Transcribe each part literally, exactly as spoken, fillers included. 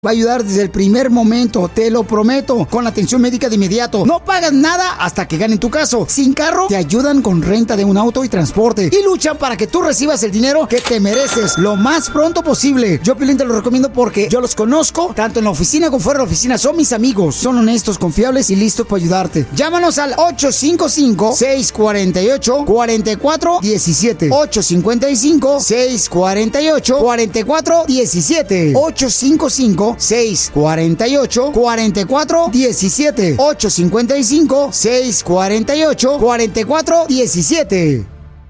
Va a ayudar desde el primer momento, te lo prometo, con la atención médica de inmediato. No pagas nada hasta que ganen tu caso. Sin carro, te ayudan con renta de un auto y transporte. Y luchan para que tú recibas el dinero que te mereces lo más pronto posible. Yo, Piolín, te lo recomiendo porque yo los conozco, tanto en la oficina como fuera de la oficina. Son mis amigos. Son honestos, confiables y listos para ayudarte. Llámanos al ocho cinco cinco, seis cuatro ocho, cuatro cuatro uno siete. ocho cinco cinco, seis cuatro ocho, cuatro cuatro uno siete. ocho cinco cinco, seis cuatro ocho, cuatro cuatro uno siete. ocho cinco cinco, seis cuatro ocho, cuatro cuatro uno siete.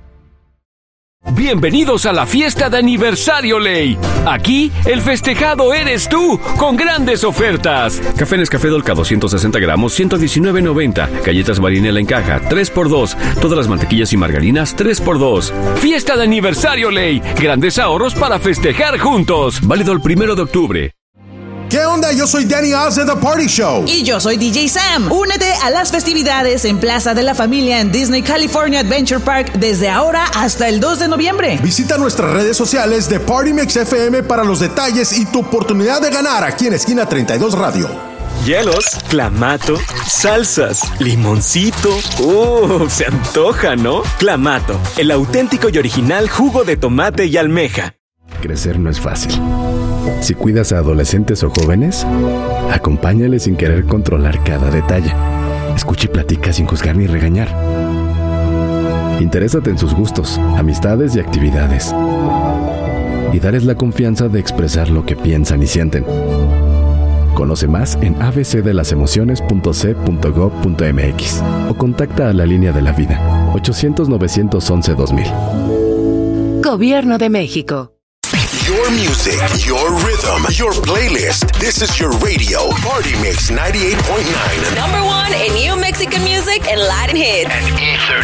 Bienvenidos a la fiesta de aniversario Ley. Aquí, el festejado eres tú, con grandes ofertas. Café Nescafé Dolca doscientos sesenta gramos, ciento diecinueve noventa. Galletas Marinela en caja, tres por dos. Todas las mantequillas y margarinas, tres por dos. Fiesta de aniversario Ley. Grandes ahorros para festejar juntos. Válido el primero de octubre. ¿Qué onda? Yo soy Danny Oz de The Party Show. Y yo soy D J Sam. Únete a las festividades en Plaza de la Familia en Disney California Adventure Park desde ahora hasta el dos de noviembre. Visita nuestras redes sociales de Party Mix F M para los detalles y tu oportunidad de ganar aquí en Esquina treinta y dos Radio. Hielos, clamato, salsas, limoncito. ¡Uh! Se antoja, ¿no? Clamato, el auténtico y original jugo de tomate y almeja. Crecer no es fácil. Si cuidas a adolescentes o jóvenes, acompáñales sin querer controlar cada detalle. Escucha y platica sin juzgar ni regañar. Interésate en sus gustos, amistades y actividades. Y dales la confianza de expresar lo que piensan y sienten. Conoce más en a b c de las emociones punto c punto gov punto m x o contacta a la línea de la vida ochocientos, novecientos once, dos mil. Gobierno de México. Your music, your rhythm, your playlist. This is your radio, Party Mix ninety-eight point nine. Number one in new Mexican music and Latin hits.